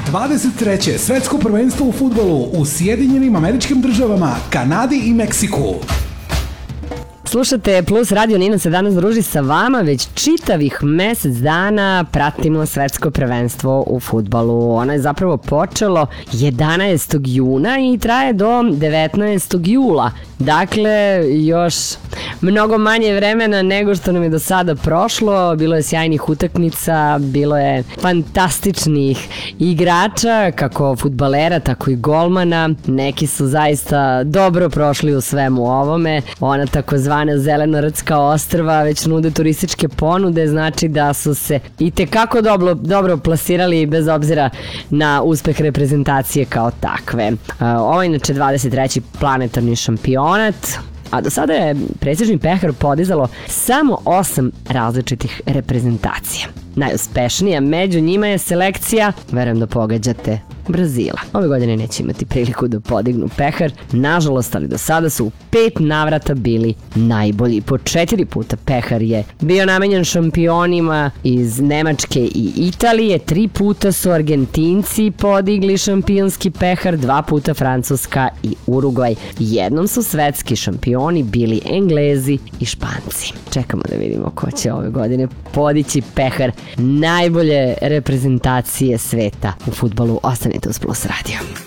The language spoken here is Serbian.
23. svetsko prvenstvo u fudbalu u Sjedinjenim Američkim Državama, Kanadi i Meksiku. Slušate Plus Radio, Nina se danas druži sa vama, već čitavih mesec dana pratimo svetsko prvenstvo u fudbalu. Ono je zapravo počelo 11. juna i traje do 19. jula. Dakle, još mnogo manje vremena nego što nam je do sada prošlo. Bilo je sjajnih utakmica, bilo je fantastičnih igrača, kako fudbalera, tako i golmana. Neki su zaista dobro prošli u svemu ovome. Ona takozvana zelenorodska ostrva već nude turističke ponude, znači da su se i tekako dobro plasirali bez obzira na uspeh reprezentacije kao takve. Ovo je inače 23. planetarni šampionat, a do sada je prestižni pehar podizalo samo 8 različitih reprezentacija. Najuspešnija među njima je selekcija, verujem da pogađate, Brazila. Ove godine neće imati priliku da podignu pehar, nažalost, ali do sada su u 5 navrata bili najbolji. Po 4 puta pehar je bio namenjen šampionima iz Nemačke i Italije, 3 puta su Argentinci podigli šampionski pehar, 2 puta Francuska i Urugvaj. Jednom su svetski šampioni bili Englezi i Španci. Čekamo da vidimo ko će ove godine podići pehar najbolje reprezentacije sveta u fudbalu. Ostanite uz Plus Radio.